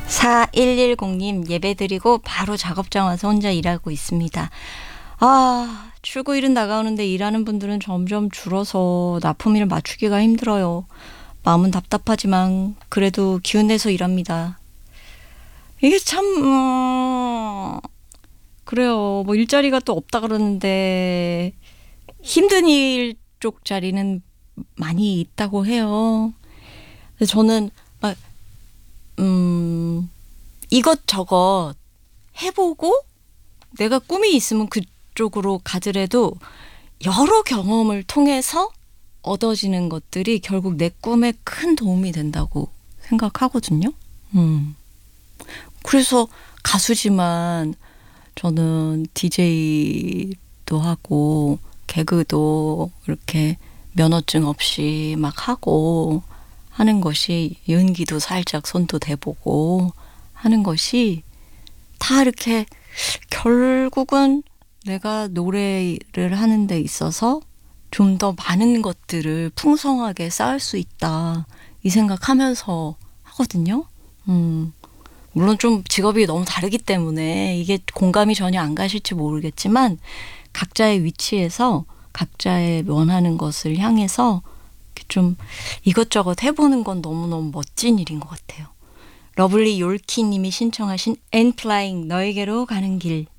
4110님 예배드리고 바로 작업장 와서 혼자 일하고 있습니다. 아, 출고일은 다가오는데 일하는 분들은 점점 줄어서 납품일을 맞추기가 힘들어요. 마음은 답답하지만 그래도 기운내서 일합니다. 이게 참 그래요. 뭐 일자리가 또 없다 그러는데 힘든 일 쪽 자리는 많이 있다고 해요. 근데 저는 막 이것저것 해보고 내가 꿈이 있으면 그쪽으로 가더라도 여러 경험을 통해서 얻어지는 것들이 결국 내 꿈에 큰 도움이 된다고 생각하거든요. 그래서 가수지만 저는 DJ도 하고 개그도 이렇게 면허증 없이 막 하고 하는 것이 연기도 살짝 손도 대보고 하는 것이 다 이렇게 결국은 내가 노래를 하는 데 있어서 좀 더 많은 것들을 풍성하게 쌓을 수 있다 이 생각하면서 하거든요. 물론 좀 직업이 너무 다르기 때문에 이게 공감이 전혀 안 가실지 모르겠지만 각자의 위치에서 각자의 원하는 것을 향해서 좀 이것저것 해보는 건 너무너무 멋진 일인 것 같아요. 러블리 욜키님이 신청하신 앤플라잉 너에게로 가는 길